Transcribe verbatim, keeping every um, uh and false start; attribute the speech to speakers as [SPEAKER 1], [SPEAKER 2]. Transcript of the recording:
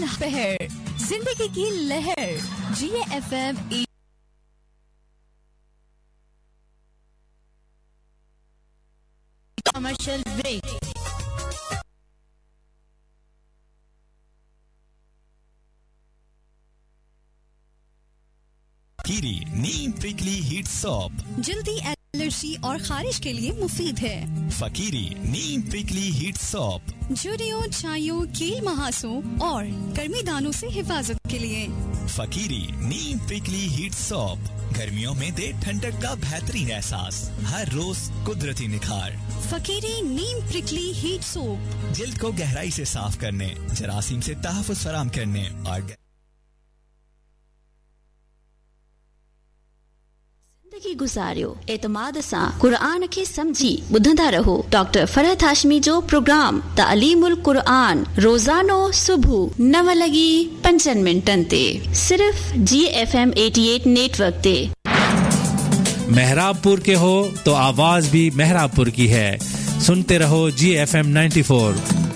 [SPEAKER 1] पहर जिंदगी की लहर जी एफ एम कमर्शियल ब्रेक।
[SPEAKER 2] फकीरी नीम प्रिकली हीट सॉप
[SPEAKER 1] जल्दी एलर्जी और खारिश के लिए मुफीद है।
[SPEAKER 2] फकीरी नीम प्रिकली हीट सॉप
[SPEAKER 1] झुर्रियों, छाइयों, कील महासों और गर्मी दानों से हिफाजत के लिए।
[SPEAKER 2] फकीरी नीम प्रिकली हीट सॉप गर्मियों में दे ठंडक का बेहतरीन एहसास, हर रोज कुदरती निखार।
[SPEAKER 1] फकीरी नीम प्रिकली हीट सोप
[SPEAKER 2] जिल्द को गहराई से साफ करने, जरासीम से तहफ़्फ़ुज़ फराहम करने और
[SPEAKER 3] जिंदगी गुजारियो एतमाद सां कुरान खे समझी ॿुधंदा रहो। डॉक्टर फरहत हाशमी जो प्रोग्राम तालीमुल कुरान रोजानो सुबह नव लगी पंजन मिनटन ते सिर्फ जी एफ एम अठासी नेटवर्क ते।
[SPEAKER 4] मेहराबपुर के हो तो आवाज भी मेहराबपुर की है। सुनते रहो जी एफ एम नाइन्टी फोर।